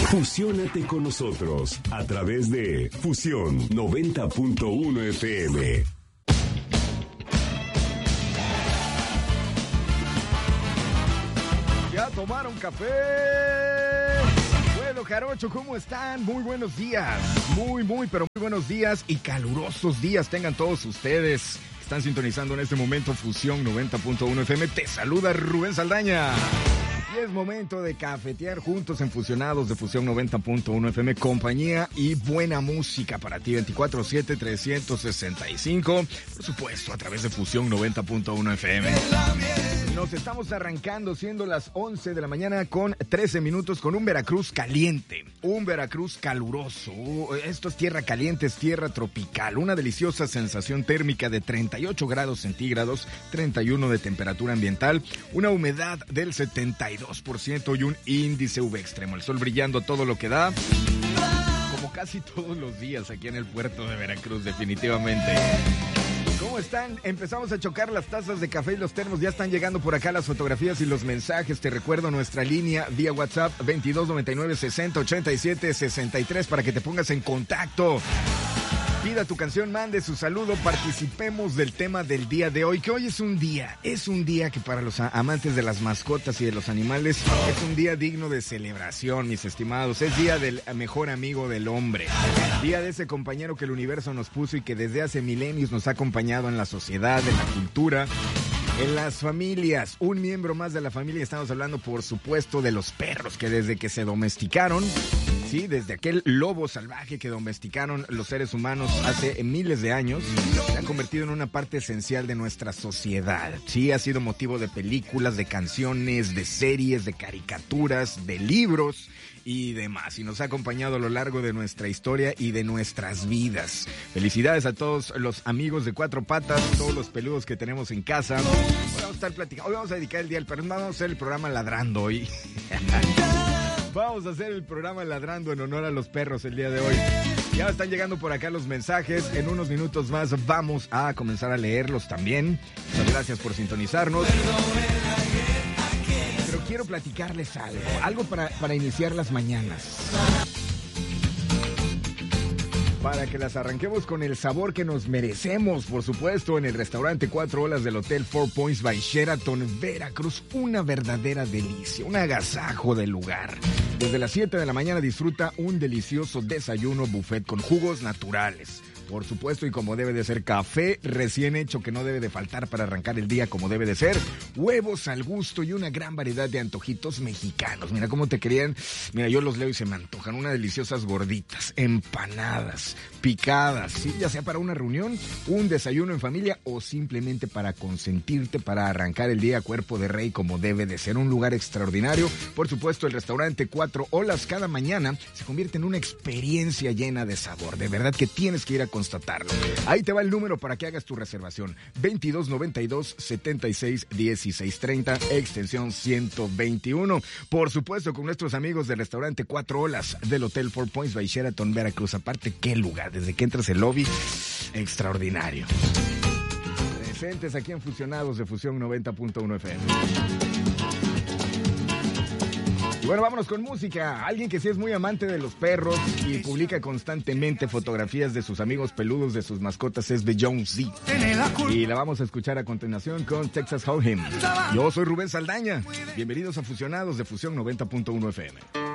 Fusiónate con nosotros a través de Fusión 90.1 FM. ¿Ya tomaron café? Bueno, Jarocho, ¿cómo están? Muy buenos días. Pero muy buenos días y calurosos días tengan todos ustedes. Están sintonizando en este momento Fusión 90.1 FM. Te saluda Rubén Saldaña. Y es momento de cafetear juntos en Fusionados de Fusión 90.1 FM. Compañía y buena música para ti. 24/7, 365. Por supuesto, a través de Fusión 90.1 FM. Nos estamos arrancando siendo las 11 de la mañana con 13 minutos con un Veracruz caliente. Un Veracruz caluroso. Esto es tierra caliente, es tierra tropical. Una deliciosa sensación térmica de 38 grados centígrados, 31 de temperatura ambiental, una humedad del 72% y un índice UV extremo. El sol brillando a todo lo que da, como casi todos los días aquí en el puerto de Veracruz, definitivamente. ¿Cómo están? Empezamos a chocar las tazas de café y los termos. Ya están llegando por acá las fotografías y los mensajes. Te recuerdo nuestra línea vía WhatsApp 2299-6087-63 para que te pongas en contacto. Pida tu canción, mande su saludo, participemos del tema del día de hoy, que hoy es un día que para los amantes de las mascotas y de los animales es un día digno de celebración, mis estimados. Es día del mejor amigo del hombre, día de ese compañero que el universo nos puso y que desde hace milenios nos ha acompañado en la sociedad, en la cultura, en las familias. Un miembro más de la familia, estamos hablando por supuesto de los perros, que desde que se domesticaron, sí, desde aquel lobo salvaje que domesticaron los seres humanos hace miles de años, se han convertido en una parte esencial de nuestra sociedad. Sí, ha sido motivo de películas, de canciones, de series, de caricaturas, de libros y demás. Y nos ha acompañado a lo largo de nuestra historia y de nuestras vidas. Felicidades a todos los amigos de cuatro patas, todos los peludos que tenemos en casa. Hoy vamos a estar platicando, hoy vamos a dedicar el día al perro, vamos a hacer el programa ladrando hoy. Vamos a hacer el programa ladrando en honor a los perros el día de hoy. Ya están llegando por acá los mensajes. En unos minutos más vamos a comenzar a leerlos también. Muchas gracias por sintonizarnos. Pero quiero platicarles algo para iniciar las mañanas. Para que las arranquemos con el sabor que nos merecemos, por supuesto, en el restaurante 4 Olas del Hotel Four Points by Sheraton, Veracruz. Una verdadera delicia, un agasajo del lugar. Desde las 7 de la mañana disfruta un delicioso desayuno buffet con jugos naturales. Por supuesto, y como debe de ser, café recién hecho que no debe de faltar para arrancar el día como debe de ser, huevos al gusto y una gran variedad de antojitos mexicanos. Mira cómo te querían, mira, yo los leo y se me antojan, unas deliciosas gorditas, empanadas, picadas, ¿sí? Ya sea para una reunión, un desayuno en familia o simplemente para consentirte, para arrancar el día cuerpo de rey como debe de ser. Un lugar extraordinario. Por supuesto, el restaurante 4 Olas cada mañana se convierte en una experiencia llena de sabor. De verdad que tienes que ir a constatarlo. Ahí te va el número para que hagas tu reservación. 2292-761630, extensión 121. Por supuesto, con nuestros amigos del restaurante 4 Olas del Hotel Four Points by Sheraton, Veracruz. Aparte, qué lugar. Desde que entras el lobby, extraordinario. Presentes aquí en Fusionados de Fusión 90.1 FM. Y bueno, vámonos con música. Alguien que sí es muy amante de los perros y publica constantemente fotografías de sus amigos peludos, de sus mascotas, es de Jonesy. Y la vamos a escuchar a continuación con Texas Hold'em. Yo soy Rubén Saldaña. Bienvenidos a Fusionados de Fusión 90.1 FM.